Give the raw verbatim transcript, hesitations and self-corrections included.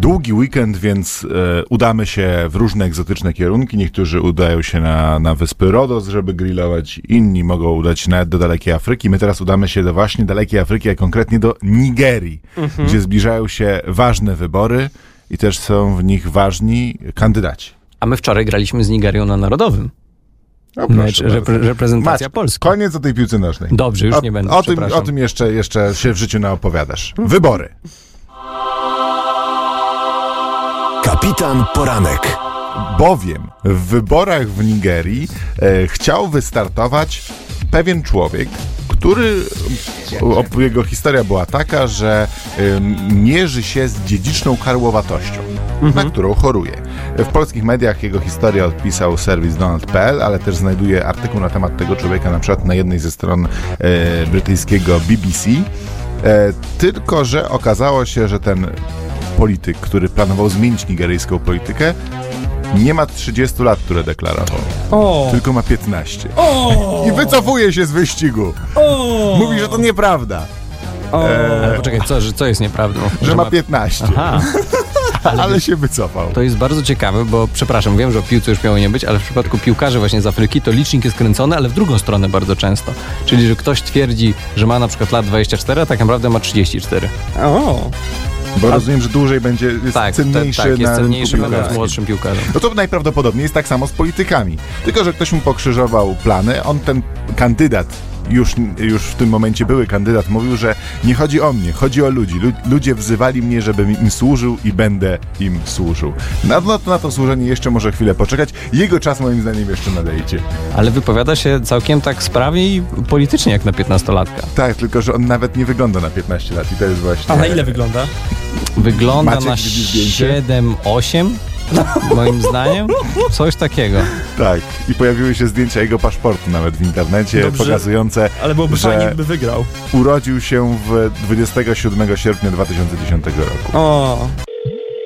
długi weekend, więc e, udamy się w różne egzotyczne kierunki. Niektórzy udają się na, na wyspy Rodos, żeby grillować, inni mogą udać się nawet do dalekiej Afryki. My teraz udamy się do właśnie dalekiej Afryki, a konkretnie do Nigerii, mhm. gdzie zbliżają się ważne wybory i też są w nich ważni kandydaci. A my wczoraj graliśmy z Nigerią na Narodowym. No, Mecz, repre- reprezentacja Maciek, Polski. Koniec o tej piłce nożnej. Dobrze, już o, nie będę, o tym, o tym jeszcze, jeszcze się w życiu naopowiadasz. Wybory. Kapitan Poranek. Bowiem w wyborach w Nigerii e, chciał wystartować pewien człowiek, który, o, jego historia była taka, że e, mierzy się z dziedziczną karłowatością, mhm. na którą choruje. W polskich mediach jego historię odpisał serwis Donald kropka p l, ale też znajduje artykuł na temat tego człowieka na przykład na jednej ze stron e, brytyjskiego B B C. E, tylko że okazało się, że ten polityk, który planował zmienić nigeryjską politykę, nie ma trzydziestu lat, które deklarował. O. Tylko ma piętnaście. O. I wycofuje się z wyścigu. O. Mówi, że to nieprawda. E... Ale poczekaj, co, że co jest nieprawdą? Że, że ma piętnaście. Aha. Ale, ale się wycofał. To jest bardzo ciekawe, bo przepraszam, wiem, że o piłce już miało nie być, ale w przypadku piłkarzy właśnie z Afryki to licznik jest kręcony, ale w drugą stronę bardzo często. Czyli, że ktoś twierdzi, że ma na przykład lat dwadzieścia cztery, a tak naprawdę ma trzydzieści cztery. O. Bo a... rozumiem, że dłużej będzie jest tak, cenniejszy, tak, jest na cenniejszy będąc młodszym piłkarzem. No to najprawdopodobniej jest tak samo z politykami. Tylko że ktoś mu pokrzyżował plany, on ten kandydat, już, już w tym momencie były kandydat, mówił, że nie chodzi o mnie, chodzi o ludzi. Lu- ludzie wzywali mnie, żebym im służył i będę im służył. Na, na, na to służenie jeszcze może chwilę poczekać. Jego czas moim zdaniem jeszcze nadejdzie. Ale wypowiada się całkiem tak sprawnie i politycznie jak na piętnastolatka. Tak, tylko że on nawet nie wygląda na piętnaście lat i to jest właśnie... A na ile wygląda? Wygląda Maciek na siedem osiem. Moim zdaniem coś takiego. Tak, i pojawiły się zdjęcia jego paszportu nawet w internecie. Dobrze, pokazujące, ale byłoby że fajnie, by wygrał. Urodził się w dwudziestego siódmego sierpnia dwa tysiące dziesiątego roku. O.